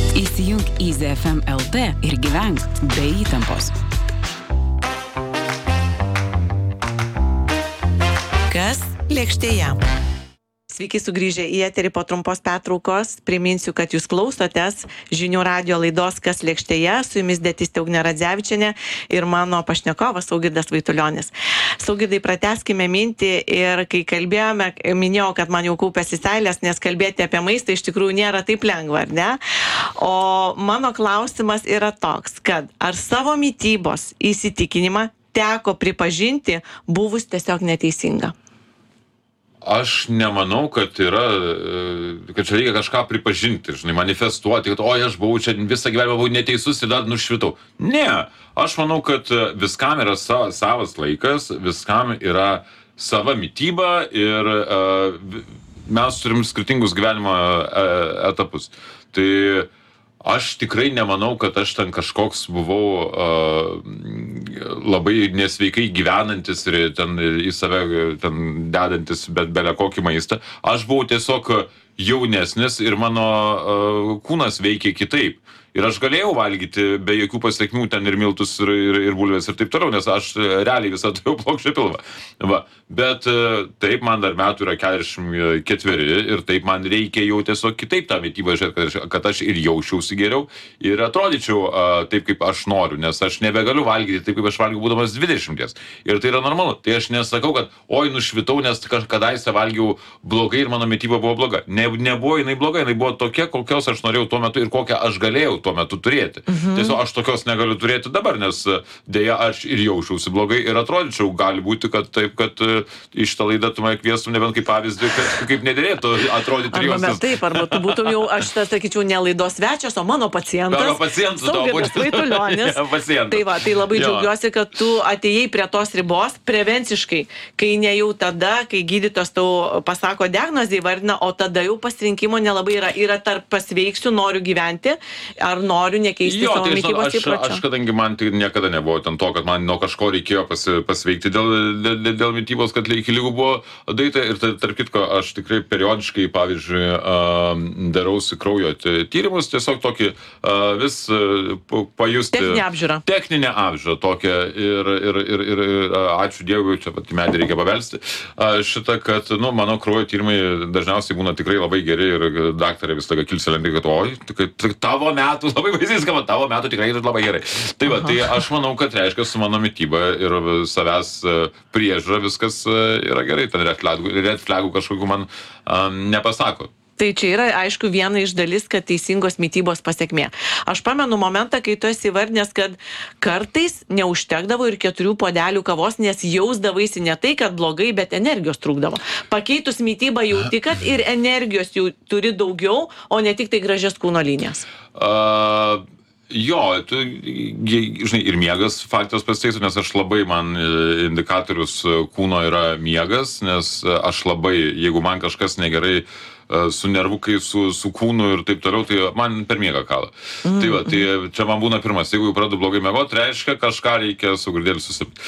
Įsijunk Easy FM LT ir gyvenk be įtampos. Kas lėkštėje? Sveiki sugrįžę į eterį po trumpos pertraukos. Priminsiu, kad jūs klausotės žinių radijo laidos Kas lėkštėje. Su jumis dietistė Ugnė Radzevičienė ir mano pašnekovas Saugirdas Vaitulionis. Saugidai, pratęskime mintį ir kai kalbėjome, minėjau, kad man jau kaupėsi seilės, nes kalbėti apie maistą iš tikrųjų nėra taip lengva, ar ne? O mano klausimas yra toks, kad ar savo mitybos įsitikinimą teko pripažinti buvus tiesiog neteisinga? Aš nemanau, kad čia reikia kažką pripažinti, manifestuoti, kad aš buvau čia visą gyvenimą buvau neteisus ir dar nušvitau. Ne, aš manau, kad viskam yra savas laikas, viskam yra sava mityba ir mes turim skirtingus gyvenimo etapus. Tai aš tikrai nemanau, kad aš ten kažkoks buvau labai nesveikai gyvenantis ir ten į save ten dedantis belia kokį maistą. Aš buvau tiesiog jaunesnis ir mano kūnas veikė kitaip. Ir aš galėjau valgyti be jokių pasiekmių ten ir miltus, ir bulves ir taip toliau, nes aš realiai visą turėjau plokščią pilvą. Va. Bet taip, man dar metų yra 44 ir taip man reikia jau tiesiog kitaip tą mitybą žiūrėti, kad aš ir jausčiausi geriau ir atrodyčiau taip, kaip aš noriu, nes aš nebegaliu valgyti taip, kaip aš valgiau būdamas 20. Ir tai yra normalu. Tai aš nesakau, kad nušvitau, nes kadaise valgiau blogai ir mano mityba buvo bloga. Nebuvo jinai bloga, jinai buvo tokia, kokios aš norėjau tuo metu ir kokią aš galėjau tuo metu turėti. Tiesiog aš tokios negaliu turėti dabar, nes dėja aš ir jaučiausi blogai ir atrodyčiau, gali būti, kad taip, kad iš tą laidą tu mane kviestum nebent kaip pavyzdį, kad kaip nedėrėtų atrodyti jaustis. Taip, arba tu būtum jau, aš sakyčiau, ne laidos svečias, o mano pacientas. Mano pacientas, Saugirdas Vaitulionis. Tai va, tai labai džiaugiuosi, kad tu atėjai prie tos ribos prevenciškai, kai ne jau tada, kai gydytojas tau pasako diagnozę įvardina, o tada jau pasirinkimo nelabai yra tarp pasveiksiu, noriu gyventi, ar noriu nekeisti savo mitybos įpročio? Aš kadangi man tai niekada nebuvo ten to, kad man nuo kažko reikėjo pasveikti dėl mitybos, kad iki lygų buvo daryta ir tarp kitko aš tikrai periodiškai, pavyzdžiui, darausi kraujo tyrimus, tiesiog tokį vis pajusti. Techninę apžiūrą tokią ir ačiū Dievui, čia pat į medį reikia pavelsti šitą, kad, mano kraujo tyrimai dažniausiai būna tikrai labai geri ir daktarė vis laika kilselendai, kad tavo metų labai baisiai skamba, tavo metų tikrai yra labai gerai. Tai va, tai aš manau, kad reiškia su mano mityba ir savęs priežiūra viskas yra gerai, ten red flagų kažkokių man nepasako. Tai čia yra, aišku, viena iš dalis, kad teisingos mitybos pasekmė. Aš pamenu momentą, kai tu esi įvardinęs, kad kartais neužtekdavo ir 4 puodelių kavos, nes jausdavaisi ne tai, kad blogai, bet energijos trūkdavo. Pakeitus mitybą jauti, kad ir energijos jau turi daugiau, o ne tik tai gražias kūno linijas. Jo, žinai, ir miegas faktas pasiteisiu, nes aš labai, man indikatorius kūno yra miegas, nes aš labai, jeigu man kažkas negerai su nervukai, su kūnu ir taip toliau, tai man per miegą kala. Tai va, tai čia man būna pirmas, jeigu jau pradedu blogai miegoti, reiškia, kažką reikia su grūdėliu susipti.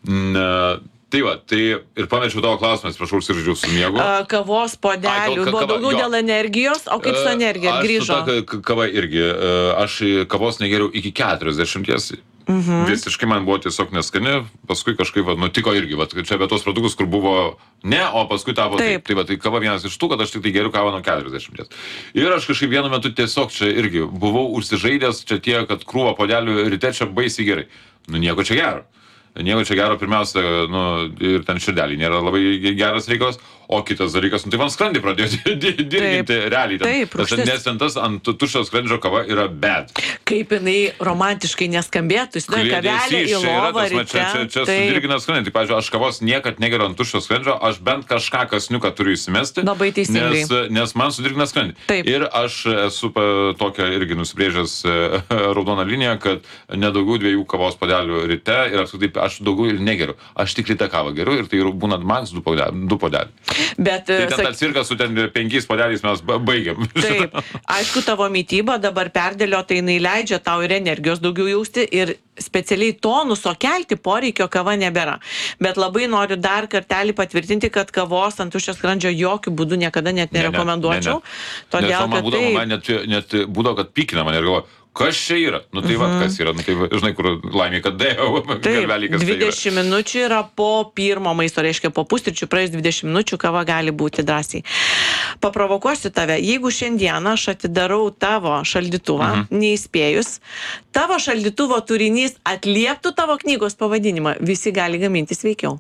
Tai va, tai ir pamečiau tavo klausimą, prašau, užsirždžiau su miegu. Kavos puodelių buvo daugiau dėl energijos, o kaip su energija grįžo? Kava irgi, aš kavos negeriau iki 40. Visiškai man buvo tiesiog neskani, paskui kažkaip nutiko irgi, čia apie tos produktus, kur buvo ne, o paskui tapo taip. Tai va, tai kava vienas iš tų, kad aš tik tai geriu kavą nuo 40. Ir aš kažkaip vienu metu tiesiog čia irgi buvau užsižaidęs, čia tie, kad krūva puodelių ryte čia baisiai gerai. Nieko čia gero. Nieko čia gero, pirmiausia, ir ten širdelį nėra labai geras reikalas, o kitas dalykas, tai man skrandį pradėjo dirginti realiai. Taip, nes ten tas ant tuščio skrandžio kava yra bad. Kaip jinai romantiškai neskambėtų, kavelė į lovą ryte. Čia sudirgina skrandį. Tai, pavyzdžiui, aš kavos niekad negeriu ant tuščio skrandžio, aš bent kažką kasniuką turiu įsimesti. Labai teisingai. Nes man sudirgina skrandį. Taip. Ir aš esu tokią irgi nusibrėžęs raudoną liniją, kad nedaugiau 2 kavos puodelių ryte ir apskritai aš daugiau ir negeriu. Aš tik ryte kavą geriu ir tai būna maks 2 puodeliai. Bet, tai ten tą cirką su ten 5 puodeliais mes baigiam. Taip, aišku, tavo mytyba dabar perdėliota, jinai leidžia tau ir energijos daugiau jausti ir specialiai tonuso kelti poreikio kava nebėra. Bet labai noriu dar kartelį patvirtinti, kad kavos ant tuščio skrandžio jokių būdų niekada net nerekomenduočiau. Todėl, nes man būdavo, net būdavo, kad pykina mane ir galvoju, kas čia yra? Nu tai va, kas yra? Nu tai žinai, kur laimė, kad dėjau. Taip, 20 minučių yra po pirmo maisto, reiškia po pusryčių, praėjus 20 minučių kava gali būti drąsiai. Paprovokuosiu tave, jeigu šiandieną aš atidarau tavo šaldytuvą, neįspėjus, tavo šaldytuvo turinys atlieptų tavo knygos pavadinimą, visi gali gaminti sveikiau.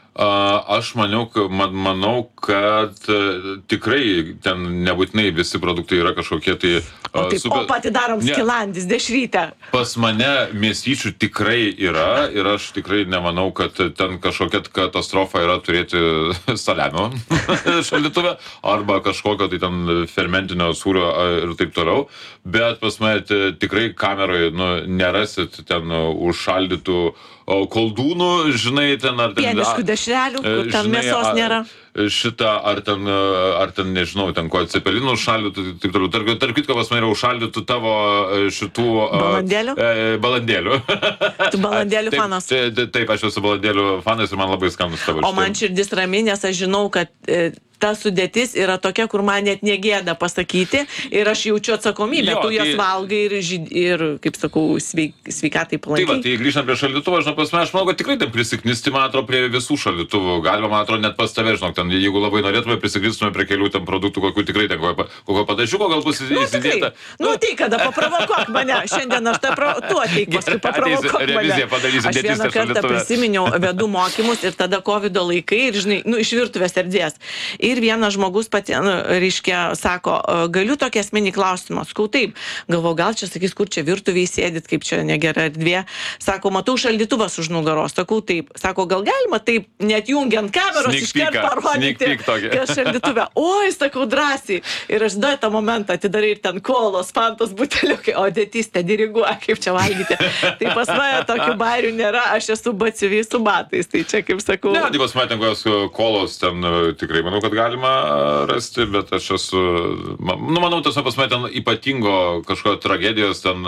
Aš manau, kad tikrai ten nebūtinai visi produktai yra kažkokie tai... O patidarom skilandis dešrytę. Pas mane mėsyčių tikrai yra ir aš tikrai nemanau, kad ten kažkokia katastrofa yra turėti saliamio šaldytuve arba kažkokio tai ten fermentinio sūrio ir taip toliau, bet pas mane tikrai kameroje nerasit ten užšaldytų koldūnų, žinai, ten ar ten... Pieniškų dešrelių, kur ten mėsos nėra. Šitą, ar ten, nežinau, ten ko, cepelinų užšaldytų, taip toliau. Tarp kitko, pas mane yra užšaldytų tavo šitų... Balandėlių? Balandėlių. Tu balandėlių fanas? Taip, aš esu balandėlių fanas ir man labai skambus tavo. O man širdis rami, nes aš žinau, kad ta sudėtis yra tokia, kur man net negėda pasakyti ir aš jaučiu atsakomybę. Tu jas valgai ir kaip sakau, sveikatai palankiai. Tai va, tai grįžtant prie šaldytuvo, žinok, pas mane, aš manau, kad tikrai ten prisiknisti, man atrodo, prie visų šaldytuvų. Galima, man atrodo, net pas tave, žinok, ten, jeigu labai norėtume, prisiknistume prie kelių ten produktų, kokių tikrai ten, kokio padažiuko gal bus įsidėta. Nu, tai kada paprovokuok mane. Šiandien aš tu ateik, paskui paprovokuok mane. Aš vieną kartą prisiminiau, vedu mokymus ir tada COVID laikai ir, žinai, iš virtuvės erdvės. Ir vienas žmogus reiškia, sako, galiu tokį asmenį klausimą. Sakau, taip, galvoju, gal čia sakys, kur čia virtuviai sėdit, kaip čia negera erdvė. Sako, matau šaldytuvas už nugaros. Sakau, taip. Sako, gal galima taip, net jungiant kameros, iškart parodyti, kad šaldytuve. Oi, sakau, drąsiai. Ir aš tą momentą atidarai ir ten kolos, fantos buteliukai, o dėtystė diriguoja, kaip čia valgyti. Tai pas mane tokių bairių nėra, aš esu batsiuviai su batais. Tai čia, kaip sakau... Ne, tai pas mane ten kolos, ten tikrai manau, kad galima rasti, bet aš esu... manau, tas pas mane ten ypatingo kažko tragedijos, ten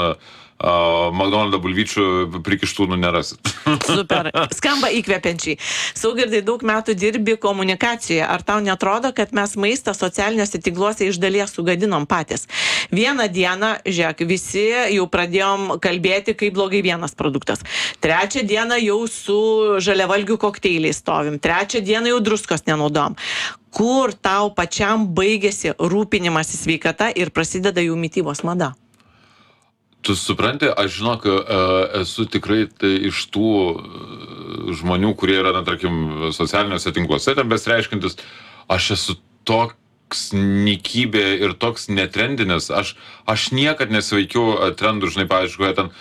McDonald's bulvyčių prikištų nerasit. Super. Skamba įkvepiančiai. Saugirdai, daug metų dirbi komunikacijoje. Ar tau netrodo, kad mes maistą socialiniuose tinkluose iš dalies sugadinom patys? Vieną dieną, žiūrėk, visi jau pradėjom kalbėti, kaip blogai vienas produktas. Trečią dieną jau su žaliavalgių kokteiliais stovim. Trečią dieną jau druskos nenaudom. Kur tau pačiam baigėsi rūpinimas į sveikatą ir prasideda jų mitybos mada? Tu supranti, aš žinok, esu tikrai iš tų žmonių, kurie yra, tarkim, socialiniuose tinkluose, ten besireiškintis, aš esu toks nikybė ir toks netrendinis, aš niekad nesiveikiau trendų, žinai, pavyzdžiui, ten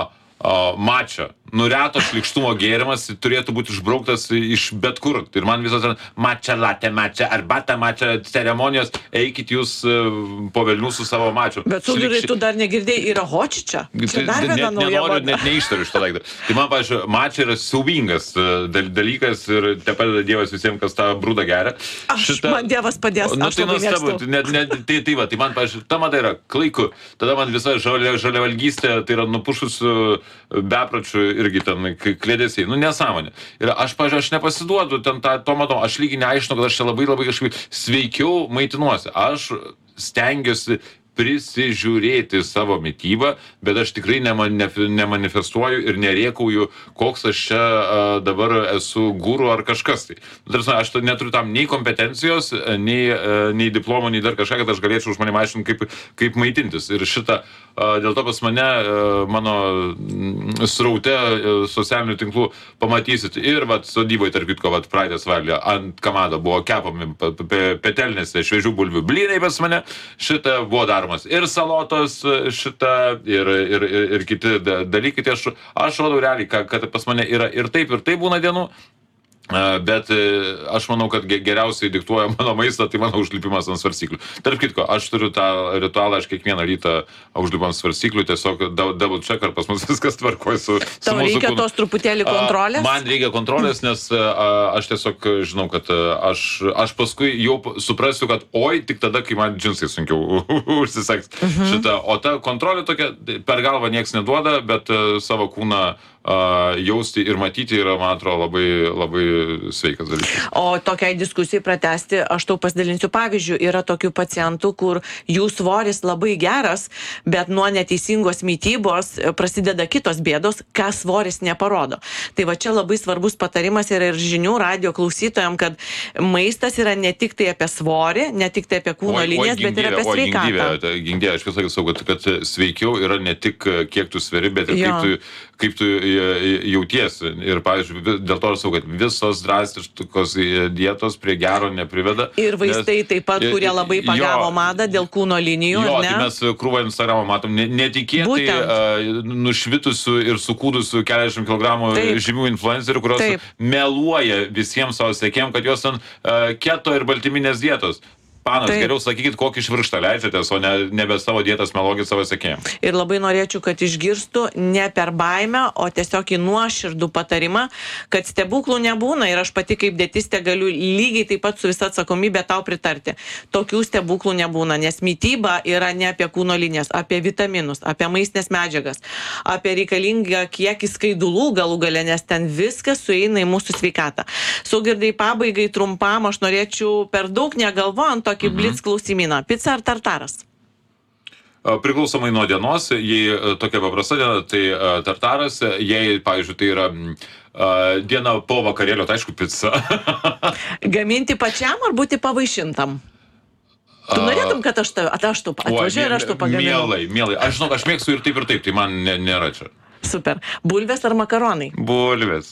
mača. Reto šlikštumo gėrimas turėtų būti išbrauktas iš bet kur. Ir man visas mača, latė, mača, arbata, mača, ceremonijos, eikit jūs po velnių su savo mačiu. Bet tu dar negirdėjai, yra hočičia. Čia dar viena nauja mada. Net neištariu šitą daiktą. Tai man, pavyzdžiui, mača yra siaubingas dalykas ir te padeda Dievas visiems, kas tą brūdą geria. Man Dievas padės, aš labai mėgstu. Tai va, tai man, pavyzdžiui, ta mada yra klaiku. Tada man visa žaliavalgystė, tai yra nupušus bepračių irgi ten klėdėsiai, nesąmonė. Ir aš nepasiduodu ten to matau, aš lygiai neaiškinu, kad aš čia labai kažkaip sveikiau maitinuosi. Aš stengiuosi prisižiūrėti savo mitybą, bet aš tikrai nemanifestuoju ir nerėkauju, koks aš čia dabar esu guru ar kažkas tai. Aš neturiu tam nei kompetencijos, nei diplomų, nei dar kažką, kad aš galėčiau už mane aiškinti, kaip maitintis. Ir šitą, dėl to pas mane, mano sraute socialinių tinklų pamatysit. Ir sodyboje, tarp kitko, praeitą savaitę ant kamado buvo kepami petelnėse šviežių bulvių blynai pas mane. Šitą buvo daroma ir salotos šitą, ir kiti dalykai. Tai aš rodau realiai, kad pas mane yra ir taip būna dienų. Bet aš manau, kad geriausiai diktuoja mano maistą, tai mano užlipimas ant svarstyklių. Tarp kitko, aš turiu tą ritualą, aš kiekvieną rytą užlipam svarstyklių, tiesiog double check, ar pas mus viskas tvarkoja su Tau reikia tos truputėlį kontrolės? Man reikia kontrolės, nes aš tiesiog žinau, kad aš paskui jau suprasiu, kad oi, tik tada, kai man džinsai sunkiau užsiseks šitą. O ta kontrolė tokia, per galvą nieks neduoda, bet savo kūną jausti ir matyti yra, man atrodo, labai, labai sveikas dalykas. O tokiai diskusijai pratęsti, aš tau pasidalinsiu pavyzdžių. Yra tokių pacientų, kur jų svoris labai geras, bet nuo neteisingos mitybos prasideda kitos bėdos, ką svoris neparodo. Tai va čia labai svarbus patarimas yra ir žinių radijo klausytojams, kad maistas yra ne tik tai apie svorį, ne tik tai apie kūno linijas, bet ir apie sveikatą. Gingdė, aš visą laiką sakau, kad sveikiau yra ne tik kiek tu sveri, bet ir kaip tu jautiesi. Ir, pavyzdžiui, dėl to aš sakau, kad visos drastiškos dietos prie gero nepriveda. Ir vaistai taip pat, kurie labai pagavo madą dėl kūno linijų, ne? Tai mes krūvą Instagramą matom netikėtai nušvitusių ir sukūdusių 40 kg žymių influencerių, kurios meluoja visiems savo sekėjams, kad jos ten keto ir baltyminės dietos. Panas, geriau sakykit, kokį švirkštą leidžiatės, o nebe savo dietas melokit savo sekėjams. Ir labai norėčiau, kad išgirstų ne per baimę, o tiesiog į nuoširdų patarimą, kad stebuklų nebūna ir aš pati kaip dietistė galiu lygiai taip pat su visa atsakomybė tau pritarti. Tokių stebuklų nebūna, nes mityba yra ne apie kūno linijas, apie vitaminus, apie maistinės medžiagas, apie reikalingą kiekį skaidulų galų gale, nes ten viskas sueina į mūsų sveikatą. Saugirdai, pabaigai trumpam, aš norėčiau per daug negalvojant tokį blitz klausimyną. Pica ar tartaras? Priklausomai nuo dienos, jei tokia paprasta diena, tai tartaras, jei, pavyzdžiui, tai yra diena po vakarėlio, tai aišku, pica. Gaminti pačiam ar būti pavaišintam? Tu norėtum, kad aš tu atvažiuoju ir aš tu pagaminu? Mielai. Aš žinau, aš mėgstu ir taip, tai man nėra čia. Super. Bulvės ar makaronai? Bulvės.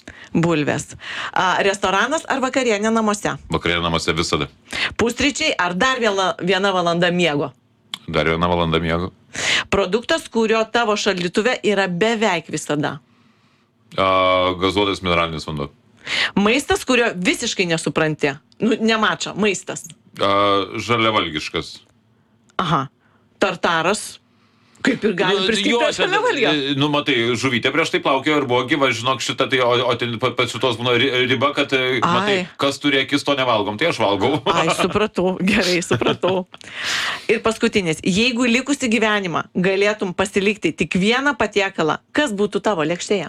Restoranas ar vakarienė namuose? Vakarienė namuose visada. Pusryčiai ar dar viena valanda miego? Dar viena valanda miego. Produktas, kurio tavo šaldytuve yra beveik visada? Gazuotas mineralinis vanduo. Maistas, kurio visiškai nesupranti? Nemačia, maistas. Žaliavalgiškas. Aha. Tartaras? Kaip ir gali priskirti žaliavalgio. Matai, žuvytė prieš tai plaukėjo ir buvo gyva, žinok, šitą, tai, o ten pat šitos būna riba, kad, matai, kas turi akis, to nevalgom, tai aš valgau. Supratau, gerai, supratau. Ir paskutinis, jeigu likusi gyvenimą galėtum pasilikti tik vieną patiekalą, kas būtų tavo lėkštėje?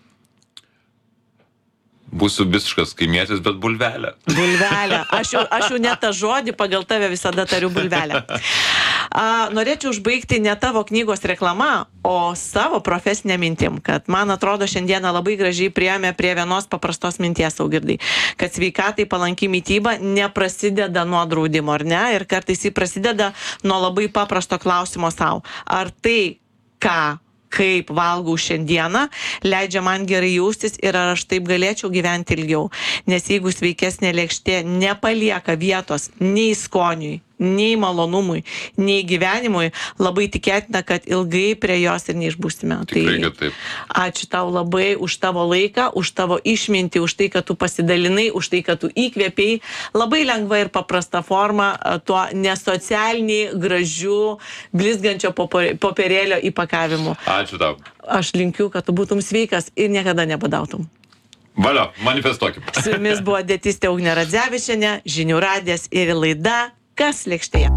Būsiu visiškas kaimietis, bet bulvelė. Bulvelė. Aš jau ne tą žodį pagal tave visada tariu bulvelę. Norėčiau užbaigti ne tavo knygos reklama, o savo profesinę mintim, kad man atrodo šiandieną labai gražiai priėjome prie vienos paprastos minties, Saugirdai, kad sveikatai palanki mityba neprasideda nuo draudimo, ar ne? Ir kartais jį prasideda nuo labai paprasto klausimo sau. Ar tai, kaip valgau šiandieną, leidžia man gerai jaustis ir ar aš taip galėčiau gyventi ilgiau. Nes jeigu sveikesnė lėkštė nepalieka vietos nei skoniui, nei malonumui, nei gyvenimui, labai tikėtina, kad ilgai prie jos ir neišbūsime. Tikrai, kad taip. Ačiū tau labai už tavo laiką, už tavo išmintį, už tai, kad tu pasidalinai, už tai, kad tu įkvėpiai labai lengva ir paprasta forma tuo nesocialiniai gražiu blizgančio popierėlio įpakavimu. Ačiū tau. Aš linkiu, kad tu būtum sveikas ir niekada nebadautum. Valio, manifestuokim. Su jumis buvo dietistė Ugnė Radzevičienė, Žinių radijas ir laida Kas lėkštėje.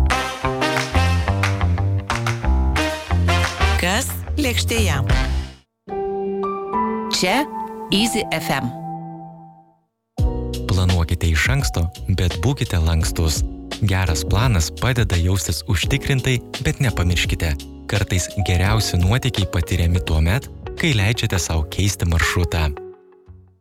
Kas lėkštėje. Čia Easy FM. Planuokite iš anksto, bet būkite lankstus. Geras planas padeda jaustis užtikrintai, bet nepamirškite. Kartais geriausi nuotykiai patiriami tuomet, kai leidžiate sau keisti maršrutą.